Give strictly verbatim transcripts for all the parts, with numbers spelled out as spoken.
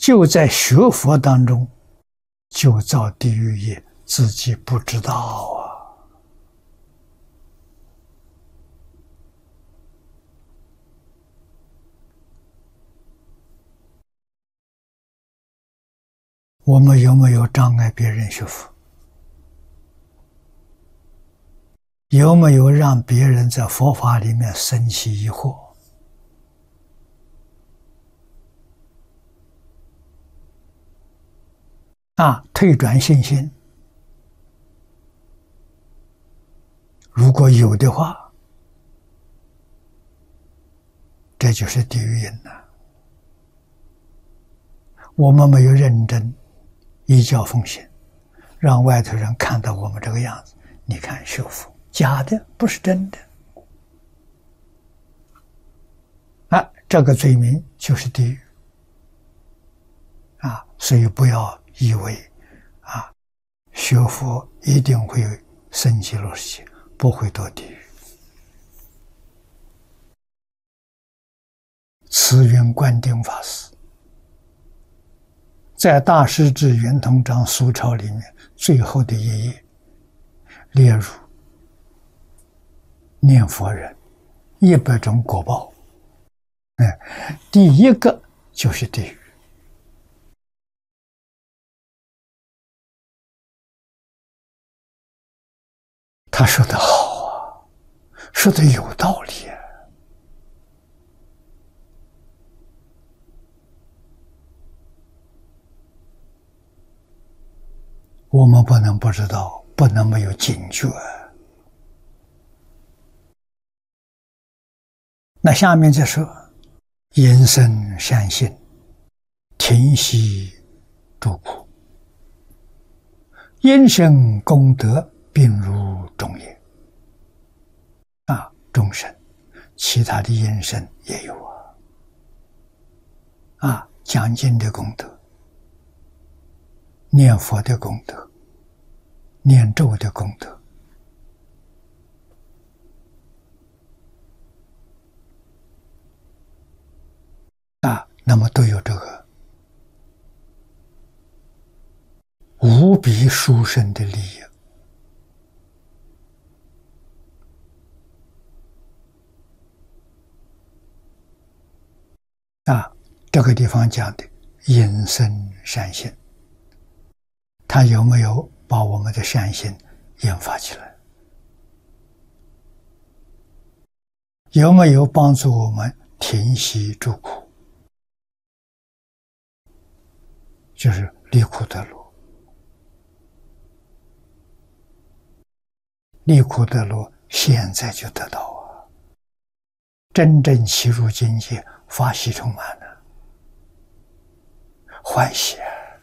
就在学佛当中就造地狱业，自己不知道啊。我们有没有障碍别人学佛？有没有让别人在佛法里面生起疑惑？啊，退转信心，如果有的话，这就是地狱因了。我们没有认真依教奉行，让外头人看到我们这个样子，你看修复假的，不是真的。啊，这个罪名就是地狱。啊，所以不要以为啊，学佛一定会升极乐世界，不会堕地狱。慈云观定法师在《大师至圆通章疏钞》里面最后的一页列入念佛人一百种果报，嗯，第一个就是地狱。他说的好啊，说的有道理啊。我们不能不知道，不能没有警觉。那下面再说，因生善信，停息诸苦，因生功德，并如众也。啊，众生，其他的因生也有啊。啊，讲经的功德，念佛的功德，念咒的功德，啊，那么都有这个无比殊胜的利益。啊，这个地方讲的因生善信，它有没有把我们的善心引发起来？有没有帮助我们停息诸苦？就是离苦得乐。离苦得乐，现在就得到啊！真正契入境界，法喜充满了，欢喜啊！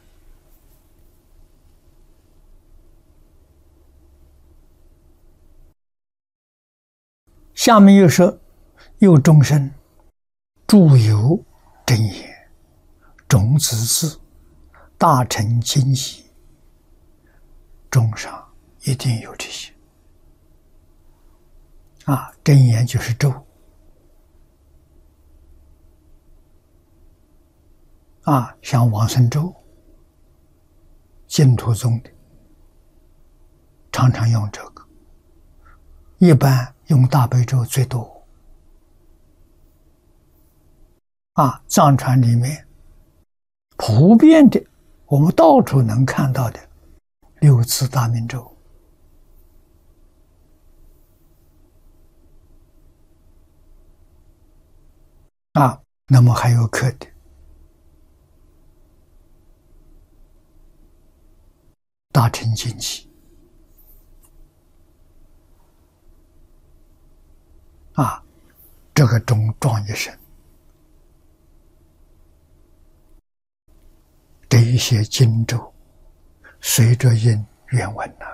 下面又说，又众生著有真言、种子字、大乘经义，中上一定有这些。啊，真言就是咒。啊，像往生咒、净土宗的，常常用这个。一般用大悲咒最多。啊，藏传里面普遍的，我们到处能看到的六字大明咒。啊，那么还有刻的大乘经义。啊，这个中壮一生，这一些经咒，随着因缘文呐、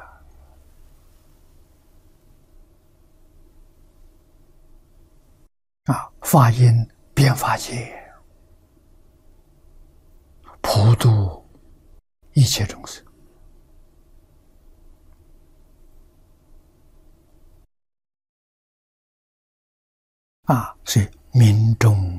啊，啊，法音遍法界，普度一切众生。啊，所以民众